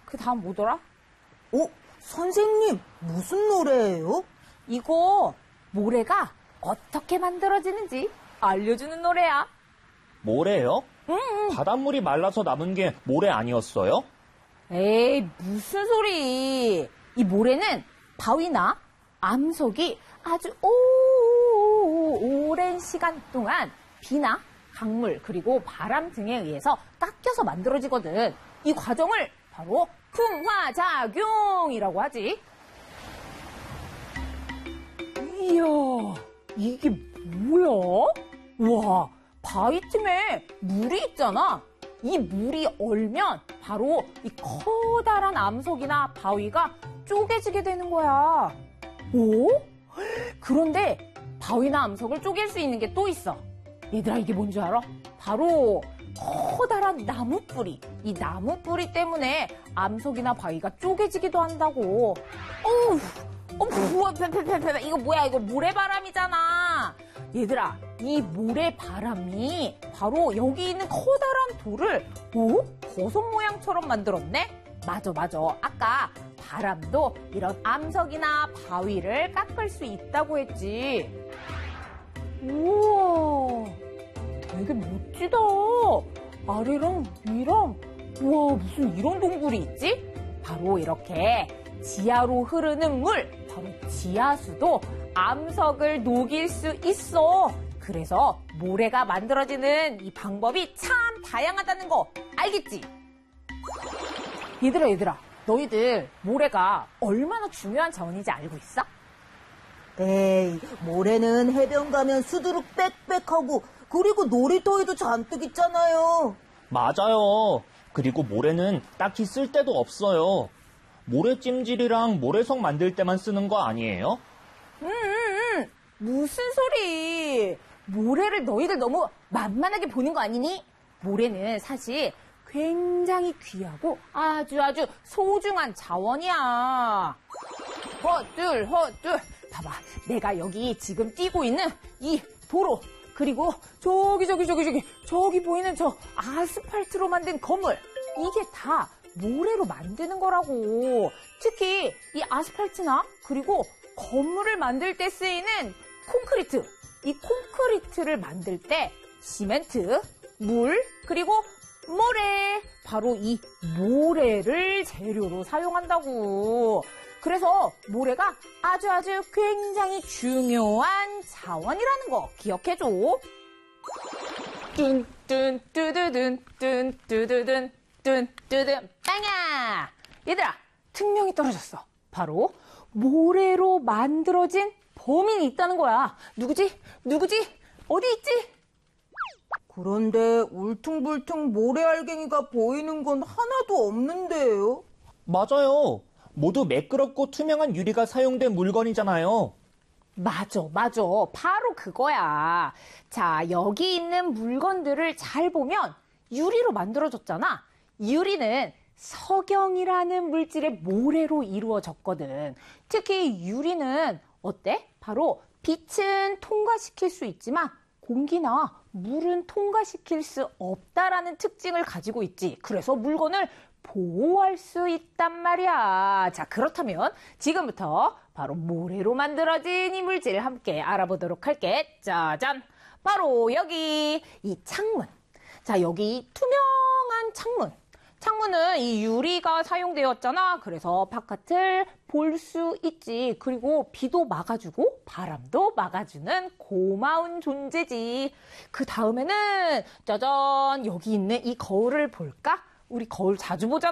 그 다음 뭐더라? 선생님, 무슨 노래예요? 이거 모래가 어떻게 만들어지는지 알려주는 노래야. 모래요? 바닷물이 말라서 남은 게 모래 아니었어요? 에이, 무슨 소리. 이 모래는 바위나 암석이 아주 오랜 시간 동안 비나 강물 그리고 바람 등에 의해서 깎여서 만들어지거든. 이 과정을 바로 풍화작용이라고 하지. 이야, 이게 뭐야? 와, 바위틈에 물이 있잖아. 이 물이 얼면 바로 이 커다란 암석이나 바위가 쪼개지게 되는 거야. 오? 그런데 바위나 암석을 쪼갤 수 있는 게 또 있어. 얘들아, 이게 뭔지 알아? 바로 커다란 나무 뿌리. 이 나무 뿌리 때문에 암석이나 바위가 쪼개지기도 한다고. 이거 뭐야? 이거 모래바람이잖아. 얘들아, 이 모래바람이 바로 여기 있는 커다란 돌을 버섯 모양처럼 만들었네? 맞아. 아까 바람도 이런 암석이나 바위를 깎을 수 있다고 했지. 우와, 되게 멋지다. 아래랑 위랑, 우와, 무슨 이런 동굴이 있지? 바로 이렇게 지하로 흐르는 물, 바로 지하수도 암석을 녹일 수 있어. 그래서 모래가 만들어지는 이 방법이 참 다양하다는 거 알겠지? 얘들아, 너희들 모래가 얼마나 중요한 자원인지 알고 있어? 에이, 모래는 해변 가면 수두룩 빽빽하고 그리고 놀이터에도 잔뜩 있잖아요. 맞아요. 그리고 모래는 딱히 쓸 데도 없어요. 모래찜질이랑 모래성 만들 때만 쓰는 거 아니에요? 무슨 소리. 모래를 너희들 너무 만만하게 보는 거 아니니? 모래는 사실 굉장히 귀하고 아주 소중한 자원이야. 헛둘. 봐봐, 내가 여기 지금 뛰고 있는 이 도로, 그리고 저기 보이는 저 아스팔트로 만든 건물, 이게 다 모래로 만드는 거라고. 특히 이 아스팔트나 그리고 건물을 만들 때 쓰이는 콘크리트, 이 콘크리트를 만들 때 시멘트, 물, 그리고 모래, 바로 이 모래를 재료로 사용한다고. 그래서 모래가 아주 굉장히 중요한 자원이라는 거 기억해줘. 뚠뚠 빵야. 얘들아, 특명이 떨어졌어. 바로 모래로 만들어진 범인이 있다는 거야. 누구지? 어디 있지? 그런데 울퉁불퉁 모래알갱이가 보이는 건 하나도 없는데요. 맞아요. 모두 매끄럽고 투명한 유리가 사용된 물건이잖아요. 맞아. 바로 그거야. 자, 여기 있는 물건들을 잘 보면 유리로 만들어졌잖아. 유리는 석영이라는 물질의 모래로 이루어졌거든. 특히 유리는 어때? 바로 빛은 통과시킬 수 있지만 공기나 물은 통과시킬 수 없다라는 특징을 가지고 있지. 그래서 물건을 보호할 수 있단 말이야. 자, 그렇다면 지금부터 바로 모래로 만들어진 이 물질을 함께 알아보도록 할게. 짜잔! 바로 여기 이 창문. 자, 여기 투명한 창문. 창문은 이 유리가 사용되었잖아. 그래서 바깥을 볼 수 있지. 그리고 비도 막아주고 바람도 막아주는 고마운 존재지. 그 다음에는 짜잔, 여기 있는 이 거울을 볼까? 우리 거울 자주 보잖아.